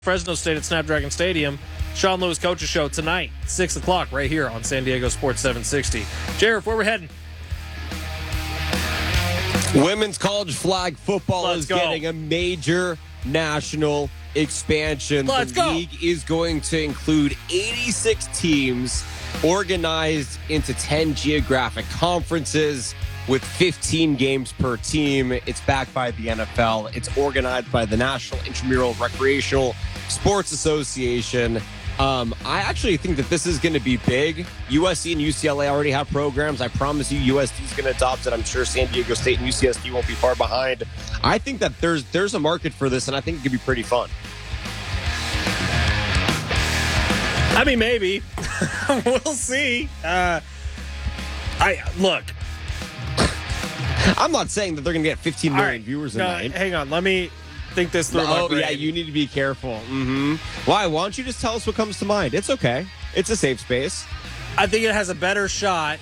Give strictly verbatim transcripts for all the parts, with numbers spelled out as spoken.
Fresno State at Snapdragon Stadium. Sean Lewis Coaches Show tonight, six o'clock, right here on San Diego Sports seven sixty. Jared, where we're heading? Women's college flag football Let's is go. getting a major national expansion. Let's the go. league is going to include eighty-six teams organized into ten geographic conferences with fifteen games per team. It's backed by the N F L. It's organized by the National Intramural Recreational Sports Association. Um, I actually think that this is going to be big. U S C and U C L A already have programs. I promise you U S D is going to adopt it. I'm sure San Diego State and U C S D won't be far behind. I think that there's there's a market for this, and I think it could be pretty fun. I mean, maybe. We'll see. Uh, I look. I'm not saying that they're going to get fifteen million right. viewers a No, night. hang on. Let me think this through. Oh, my brain. yeah, you need to be careful. Mm-hmm. Why? Why don't you just tell us what comes to mind? It's okay. It's a safe space. I think it has a better shot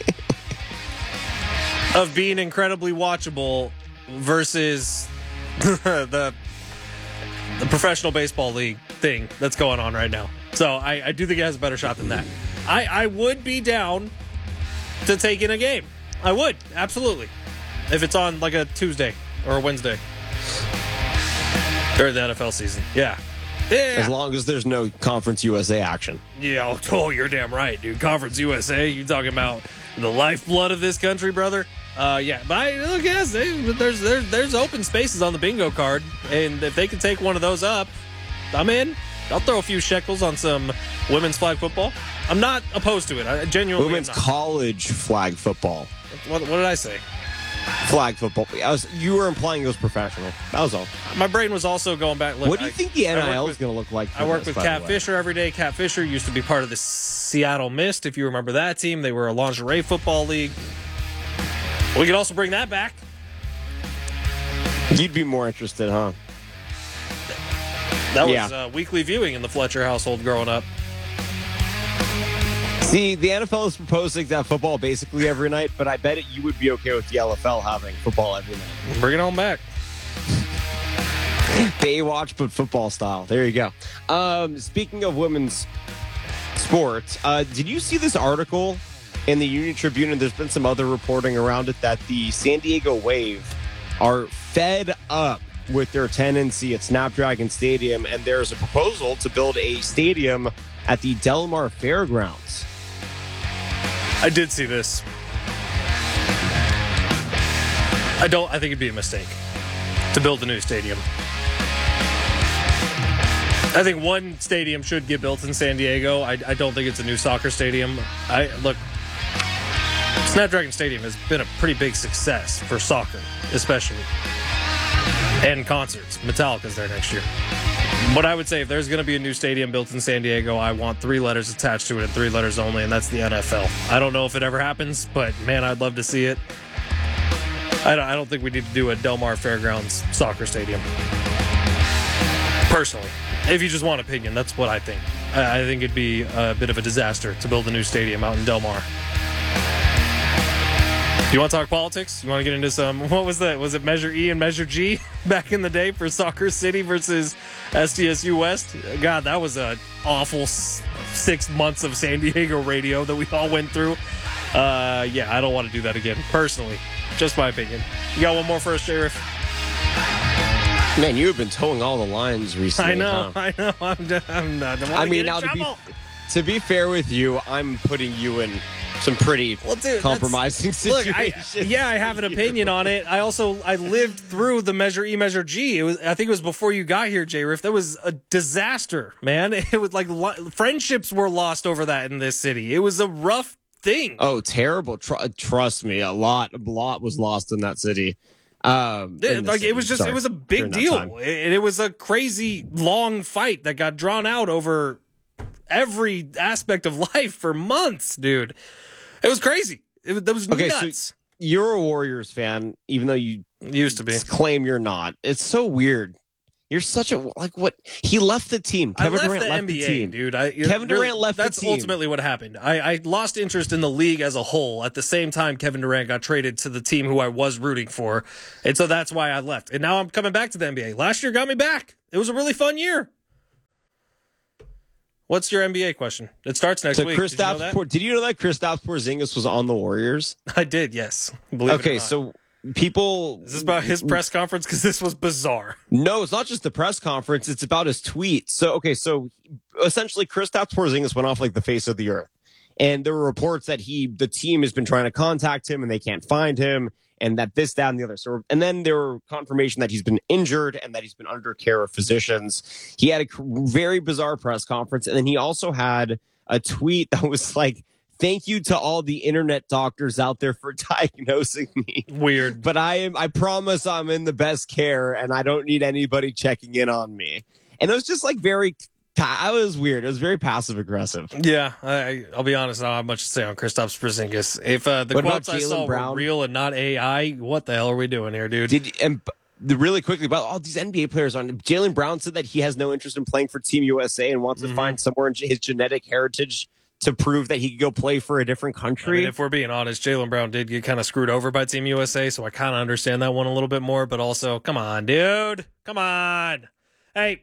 of being incredibly watchable versus the the professional baseball league thing that's going on right now. So I, I do think it has a better shot than that. I, I would be down to take in a game. I would, absolutely. If it's on like a Tuesday or a Wednesday. During the N F L season. Yeah. Yeah. As long as there's no Conference U S A action. Yeah, oh, you're damn right, dude. Conference U S A, you talking about the lifeblood of this country, brother? Uh, yeah, but I look, yes, they, there's there's there's open spaces on the bingo card, and if they can take one of those up, I'm in. I'll throw a few shekels on some women's flag football. I'm not opposed to it. I genuinely Women's am not. college flag football. What, what did I say? Flag football. I was, you were implying it was professional. That was all. My brain was also going back. Look, what do you I, think the N I L I is going to look like? I work this, with by Kat the way? Fisher every day. Kat Fisher used to be part of the Seattle Mist, if you remember that team. They were a lingerie football league. We could also bring that back. You'd be more interested, huh? That was Yeah. uh, weekly viewing in the Fletcher household growing up. See, the N F L is proposing to have football basically every night, but I bet it you would be okay with the L F L having football every night. Bring it on back. Baywatch, but football style. There you go. Um, speaking of women's sports, uh, did you see this article in the Union Tribune? And there's been some other reporting around it that the San Diego Wave are fed up with their tenancy at Snapdragon Stadium, and there's a proposal to build a stadium at the Del Mar Fairgrounds. I did see this. I don't. I think it'd be a mistake to build a new stadium. I think one stadium should get built in San Diego. I, I don't think it's a new soccer stadium. I look. Snapdragon Stadium has been a pretty big success for soccer, especially, and concerts. Metallica's there next year. But I would say if there's going to be a new stadium built in San Diego, I want three letters attached to it and three letters only, and that's the N F L. I don't know if it ever happens, but man, I'd love to see it. I don't, I don't think we need to do a Del Mar Fairgrounds soccer stadium. Personally, if you just want opinion, that's what I think. I, I think it'd be a bit of a disaster to build a new stadium out in Del Mar. You want to talk politics? You want to get into some, what was that? Was it Measure E and Measure G back in the day for Soccer City versus S D S U West? God, that was an awful s- six months of San Diego radio that we all went through. Uh, yeah, I don't want to do that again, personally. Just my opinion. You got one more for us, Sheriff? Man, you have been towing all the lines recently. I know, huh? I know. I'm, d- I'm not. I, I mean, get in now to be, trouble. to be fair with you, I'm putting you in some pretty Well, dude, compromising Look, situations. I, yeah, I have an opinion on it. I also I lived through the Measure E, Measure G. It was I think it was before you got here, J. Riff. That was a disaster, man. It was like lo- friendships were lost over that in this city. It was a rough thing. Oh, terrible! Tr- trust me, a lot, a lot was lost in that city. Um, It, in the like city. it was just Sorry, it was a big during that deal. time. It, it was a crazy long fight that got drawn out over every aspect of life for months, dude. It was crazy. It was, that was Okay, nuts. so you're a Warriors fan, even though you Used to be. claim you're not. It's so weird. You're such a like what he left the team. Kevin I left Durant the left N B A, the team, dude. I, Kevin really, Durant left the That's team. ultimately what happened. I, I lost interest in the league as a whole. At the same time, Kevin Durant got traded to the team who I was rooting for, and so that's why I left. And now I'm coming back to the N B A. Last year got me back. It was a really fun year. What's your N B A question? It starts next So week. Kristaps Did you know that? Por- did you know that Kristaps Porzingis was on the Warriors? I did, yes. Believe it or Okay, not. so people. Is this about his press conference? Because this was bizarre. No, it's not just the press conference. It's about his tweet. So, okay, so essentially Kristaps Porzingis went off like the face of the earth. And there were reports that he, the team has been trying to contact him and they can't find him, and that this, that, and the other. So, and then there were confirmation that he's been injured and that he's been under care of physicians. He had a very bizarre press conference. And then he also had a tweet that was like, thank you to all the internet doctors out there for diagnosing me. Weird. But I am, I promise I'm in the best care and I don't need anybody checking in on me. And it was just like very, I was weird. It was very passive aggressive. Yeah, I, I'll be honest. I don't have much to say on Kristaps Porzingis. If uh, the What quotes about I saw Jaylen Brown? were real and not A I, what the hell are we doing here, dude? Did and the, really quickly about all these N B A players on Jaylen Brown said that he has no interest in playing for Team U S A and wants Mhm. to find somewhere in his genetic heritage to prove that he could go play for a different I country. mean, if we're being honest, Jaylen Brown did get kind of screwed over by Team U S A, so I kind of understand that one a little bit more. But also, come on, dude. Come on. Hey,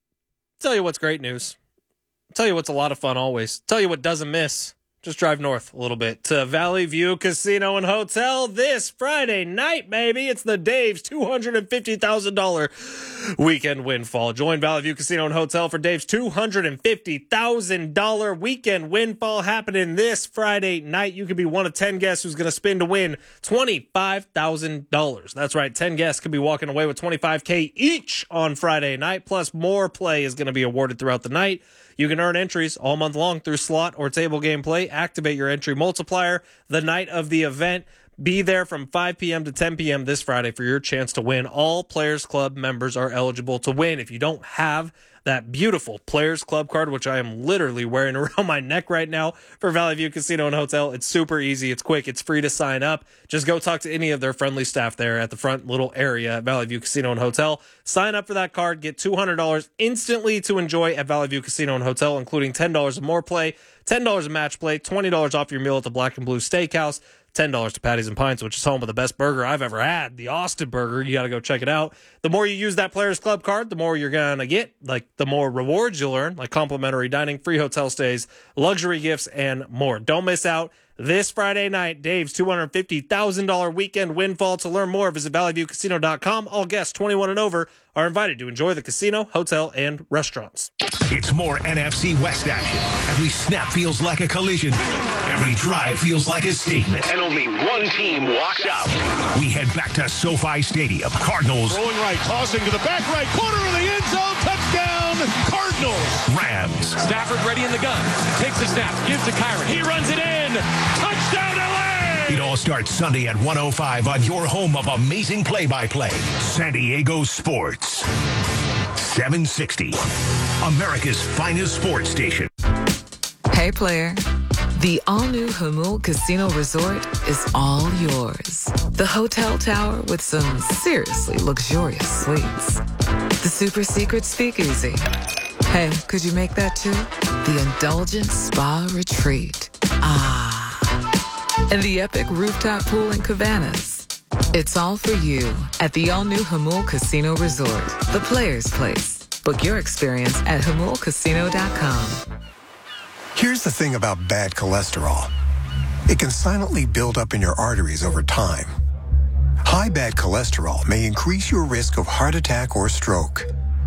tell you what's great news. Tell you what's a lot of fun always. Tell you what doesn't miss. Just drive north a little bit to Valley View Casino and Hotel this Friday night, baby. It's the Dave's two hundred fifty thousand dollars weekend windfall. Join Valley View Casino and Hotel for Dave's two hundred fifty thousand dollars weekend windfall happening this Friday night. You could be one of ten guests who's going to spin to win twenty-five thousand dollars. That's right. ten guests could be walking away with twenty-five thousand dollars each on Friday night. Plus, more play is going to be awarded throughout the night. You can earn entries all month long through slot or table game play. Activate your entry multiplier the night of the event. Be there from five p.m. to ten p.m. this Friday for your chance to win. All Players Club members are eligible to win. If you don't have that beautiful Players Club card, which I am literally wearing around my neck right now for Valley View Casino and Hotel, it's super easy. It's quick. It's free to sign up. Just go talk to any of their friendly staff there at the front little area at Valley View Casino and Hotel. Sign up for that card. Get two hundred dollars instantly to enjoy at Valley View Casino and Hotel, including ten dollars of more play, ten dollars of match play, twenty dollars off your meal at the Black and Blue Steakhouse, ten dollars to Patties and Pints, which is home of the best burger I've ever had, the Austin Burger. You got to go check it out. The more you use that Players Club card, the more you're going to get, like the more rewards you'll earn, like complimentary dining, free hotel stays, luxury gifts, and more. Don't miss out. This Friday night, Dave's two hundred fifty thousand dollars weekend windfall. To learn more, visit valley view casino dot com. All guests twenty-one and over are invited to enjoy the casino, hotel, and restaurants. It's more N F C West action. Every snap feels like a collision. Every drive feels like a statement. And only one team walks out. We head back to SoFi Stadium. Cardinals. Rolling right, tossing to the back right corner of the end zone. Touchdown, Cardinals. Rams. Stafford ready in the gun. Takes the snap. Gives to Kyron. He runs it in. Touchdown, L A! It all starts Sunday at one oh five on your home of amazing play-by-play. San Diego Sports. seven sixty. America's finest sports station. Hey, player. The all-new Jamul Casino Resort is all yours. The hotel tower with some seriously luxurious suites. The super secret speakeasy. Hey, could you make that too? The indulgent spa retreat. Ah. And the epic rooftop pool in Cabanas. It's all for you at the all-new Jamul Casino Resort, the player's place. Book your experience at jamul casino dot com. Here's the thing about bad cholesterol. It can silently build up in your arteries over time. High bad cholesterol may increase your risk of heart attack or stroke.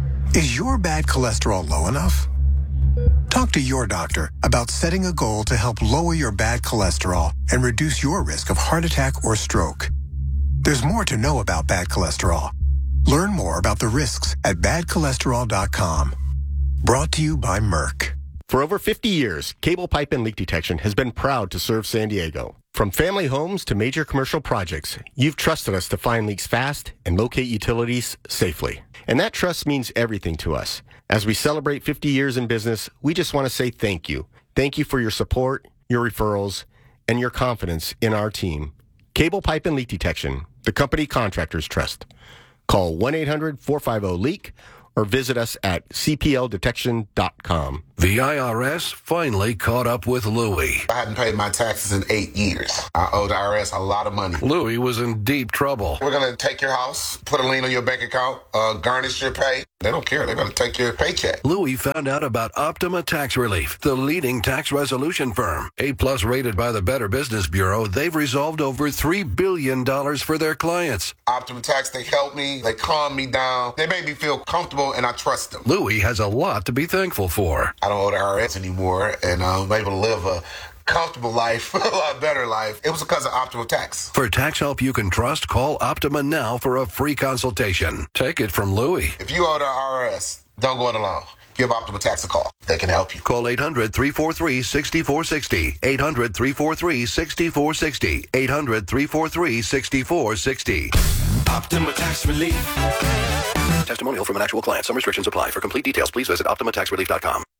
Is your bad cholesterol low enough? Talk to your doctor about setting a goal to help lower your bad cholesterol and reduce your risk of heart attack or stroke. There's more to know about bad cholesterol. Learn more about the risks at bad cholesterol dot com. Brought to you by Merck. For over fifty years, Cable Pipe and Leak Detection has been proud to serve San Diego. From family homes to major commercial projects, you've trusted us to find leaks fast and locate utilities safely. And that trust means everything to us. As we celebrate fifty years in business, we just want to say thank you. Thank you for your support, your referrals, and your confidence in our team. Cable Pipe and Leak Detection, the company contractors trust. Call one eight hundred four five zero leak or visit us at c p l detection dot com. The I R S finally caught up with Louie. I hadn't paid my taxes in eight years. I owed the I R S a lot of money. Louie was in deep trouble. We're going to take your house, put a lien on your bank account, uh, garnish your pay. They don't care. They're going to take your paycheck. Louis found out about Optima Tax Relief, the leading tax resolution firm. A-plus rated by the Better Business Bureau, they've resolved over three billion dollars for their clients. Optima Tax, they help me. They calm me down. They make me feel comfortable, and I trust them. Louis has a lot to be thankful for. I don't owe the I R S anymore, and I'm able to live a comfortable life, a lot better life. It was because of Optima Tax. For tax help you can trust, call Optima now for a free consultation. Take it from Louis. If you owe the I R S, don't go it alone. Give Optima Tax a call. They can help you. Call eight hundred, three four three, six four six zero. eight hundred, three four three, six four six zero. eight hundred, three four three, six four six zero. Optima Tax Relief. Testimonial from an actual client. Some restrictions apply. For complete details, please visit optima tax relief dot com.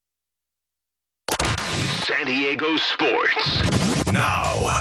San Diego Sports. Now.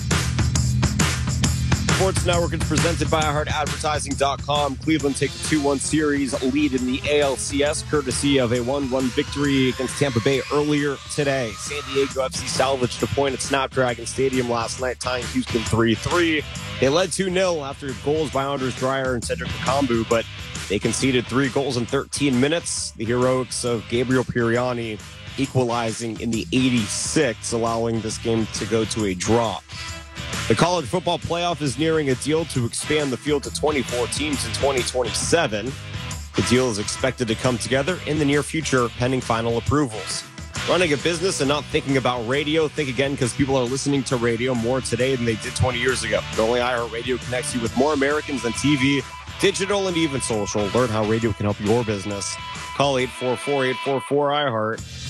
Sports Network is presented by i heart advertising dot com. Cleveland take a two one series lead in the A L C S, courtesy of a one one victory against Tampa Bay earlier today. San Diego F C salvaged a point at Snapdragon Stadium last night, tying Houston three three. They led two nil after goals by Anders Dreyer and Cedric Kakambu, but they conceded three goals in thirteen minutes. The heroics of Gabriel Piriani equalizing in the eighty-sixth, allowing this game to go to a draw. The college football playoff is nearing a deal to expand the field to twenty-four teams in twenty twenty-seven. The deal is expected to come together in the near future, pending final approvals. Running a business and not thinking about radio? Think again, because people are listening to radio more today than they did twenty years ago. Not only iHeartRadio connects you with more Americans than T V, digital, and even social. Learn how radio can help your business. Call eight four four, eight four four, I heart.